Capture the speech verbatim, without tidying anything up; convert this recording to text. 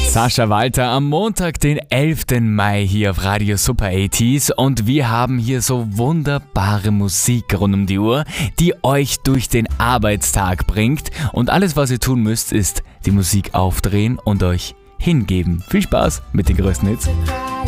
Sascha Walter am Montag, den elften Mai hier auf Radio Super achtziger und wir haben hier so wunderbare Musik rund um die Uhr, die euch durch den Arbeitstag bringt und alles, was ihr tun müsst, ist die Musik aufdrehen und euch hingeben. Viel Spaß mit den größten Hits.